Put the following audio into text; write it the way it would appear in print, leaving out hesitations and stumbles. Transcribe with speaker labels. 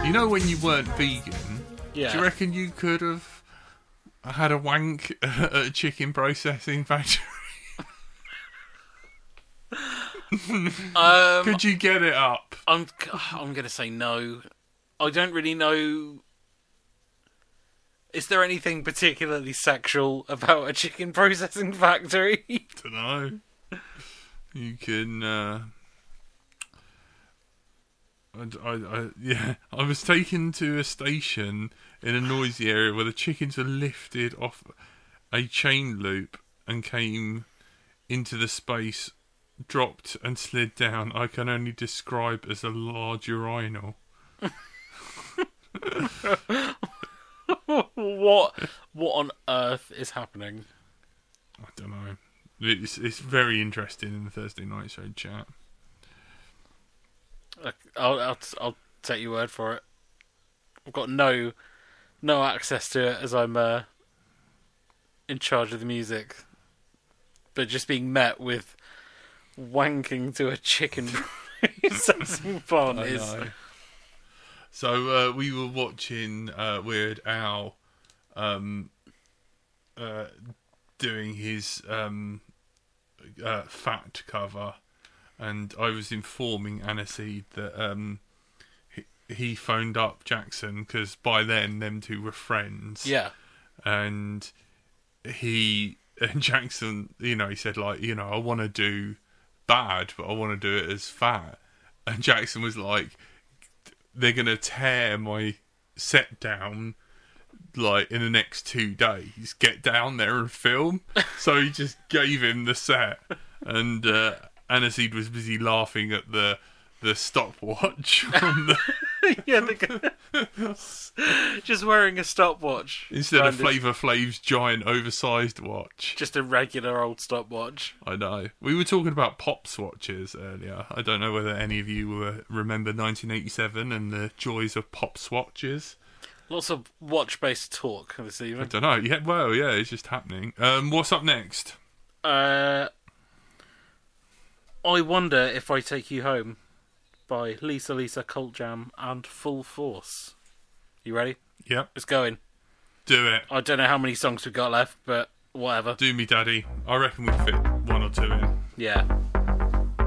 Speaker 1: You know when you weren't vegan,
Speaker 2: Yeah.
Speaker 1: do you reckon you could have had a wank at a chicken processing factory? Could you get it up?
Speaker 2: I'm going to say no. I don't really know. Is there anything particularly sexual about a chicken processing factory?
Speaker 1: Don't know. You can. I was taken to a station in a noisy area where the chickens were lifted off a chain loop and came into the space, dropped and slid down. I can only describe as a large urinal.
Speaker 2: What on earth is happening?
Speaker 1: I don't know. It's very interesting in the Thursday Night Show chat.
Speaker 2: I'll take your word for it. I've got no access to it as I'm in charge of the music, but just being met with wanking to a chicken processing plant is.
Speaker 1: So we were watching Weird Al doing his Fat cover, and I was informing Aniseed that he phoned up Jackson because by then them two were friends.
Speaker 2: Yeah.
Speaker 1: And Jackson, he said I want to do Bad, but I want to do it as Fat. And Jackson was like, they're going to tear my set down in the next 2 days. Get down there and film. So he just gave him the set. And Aniseed was busy laughing at the stopwatch on the...
Speaker 2: just wearing a stopwatch
Speaker 1: instead of Flavor Flav's giant oversized watch.
Speaker 2: Just a regular old stopwatch.
Speaker 1: I know. We were talking about pop swatches earlier. I don't know whether any of you remember 1987 and the joys of pop swatches.
Speaker 2: Lots of watch-based talk this evening.
Speaker 1: I don't know. Yeah, it's just happening. What's up next?
Speaker 2: I Wonder If I Take You Home by Lisa, Cult Jam, and Full Force. You ready?
Speaker 1: Yep.
Speaker 2: It's going.
Speaker 1: Do it.
Speaker 2: I don't know how many songs we've got left, but whatever.
Speaker 1: Do me, Daddy. I reckon we fit 1 or 2 in.
Speaker 2: Yeah.